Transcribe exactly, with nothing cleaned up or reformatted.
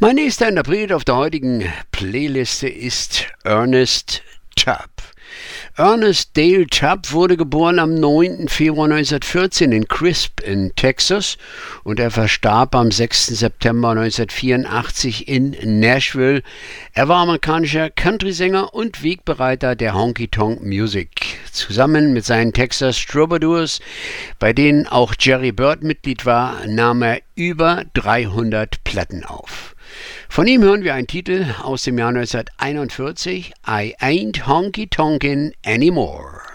Mein nächster Interpret auf der heutigen Playliste ist Ernest Tubb. Ernest Dale Tubb wurde geboren am neunten Februar neunzehnhundertvierzehn in Crisp in Texas und er verstarb am sechsten September neunzehnhundertvierundachtzig in Nashville. Er war amerikanischer Country-Sänger und Wegbereiter der Honky-Tonk-Music. Zusammen mit seinen Texas Troubadours, bei denen auch Jerry Byrd Mitglied war, nahm er über dreihundert Platten auf. Von ihm hören wir einen Titel aus dem Jahr neunzehnhunderteinundvierzig, I Ain't Honky Tonkin' Anymore.